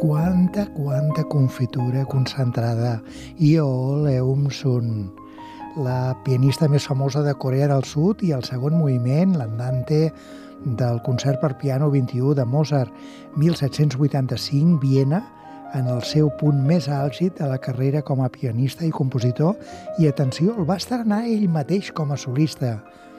Quanta confitura concentrada. Yeol Eum-sun, la pianista més famosa de Corea del Sud i el segon moviment, l'andante del concert per piano 21 de Mozart, 1785, Viena, en el seu punt més àlgid de la carrera com a pianista i compositor, i atenció, el va estrenar ell mateix com a solista.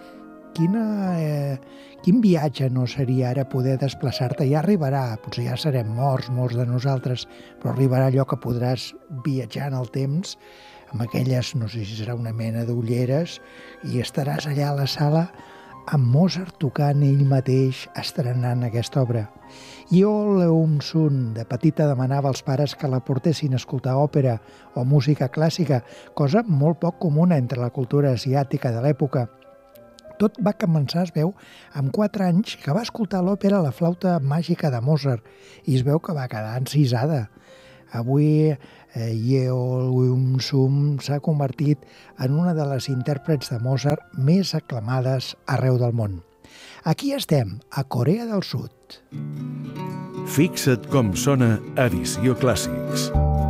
Quin viatge no seria ara poder desplaçar-te? Ja arribarà, potser ja serem morts, molts de nosaltres, però arribarà allò que podràs viatjar en el temps amb aquelles, no sé si serà una mena d'ulleres, i estaràs allà a la sala amb Mozart tocant ell mateix, estrenant aquesta obra. Yeol Eum-sun, de petita, demanava als pares que la portessin a escoltar òpera o música clàssica, cosa molt poc comuna entre la cultura asiàtica de l'època. Tot va començar, es veu, amb 4 anys, que va escoltar l'òpera La flauta màgica de Mozart, i es veu que va quedar encisada. Avui Yeol Eum-sun s'ha convertit en una de les intèrprets de Mozart més aclamades arreu del món. Aquí estem, a Corea del Sud. Fixa't com sona Edició Clàssics.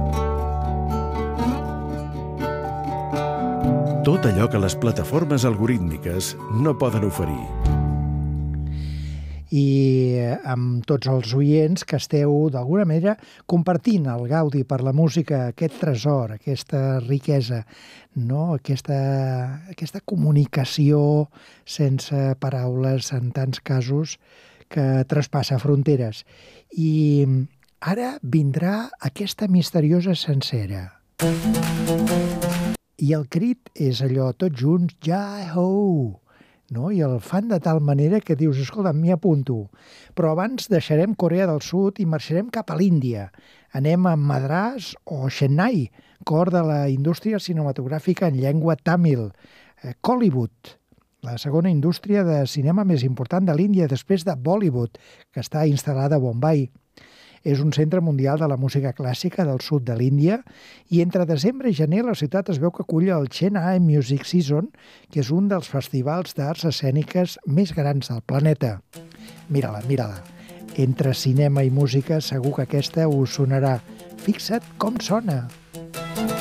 Tot allò que les plataformes algorítmiques no poden oferir. I amb tots els oients que esteu, d'alguna manera, compartint el gaudi per la música, aquest tresor, aquesta riquesa, no? Aquesta comunicació sense paraules en tants casos que traspassa fronteres. I ara vindrà aquesta misteriosa sencera. I el crit és allò, tots junts, ja-ho! No? I el fan de tal manera que dius, escolta, m'hi apunto. Però abans deixarem Corea del Sud i marxarem cap a l'Índia. Anem a Madràs o Chennai, cor de la indústria cinematogràfica en llengua tàmil. Kollywood, la segona indústria de cinema més important de l'Índia, després de Bollywood, que està instal·lada a Bombay. És un centre mundial de la música clàssica del sud de l'Índia i entre desembre i gener la ciutat es veu que acull el Chennai Music Season, que és un dels festivals d'arts escèniques més grans del planeta. Mira-la. Entre cinema i música segur que aquesta us sonarà. Fixa't com sona.